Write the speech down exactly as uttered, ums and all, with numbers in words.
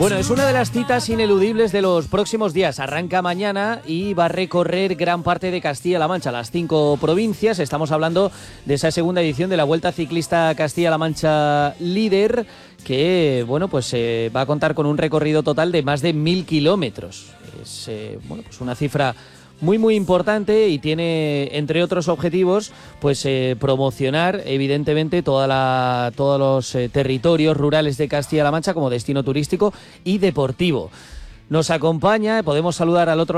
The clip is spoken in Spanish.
Bueno, es una de las citas ineludibles de los próximos días. Arranca mañana y va a recorrer gran parte de Castilla-La Mancha, las cinco provincias. Estamos hablando de esa segunda edición de la Vuelta Ciclista Castilla-La Mancha Líder, que bueno, pues eh, va a contar con un recorrido total de más de mil kilómetros. Es eh, bueno, pues una cifra muy muy importante y tiene, entre otros objetivos, pues eh, promocionar evidentemente toda la, todos los eh, territorios rurales de Castilla-La Mancha como destino turístico y deportivo. Nos acompaña, podemos saludar al otro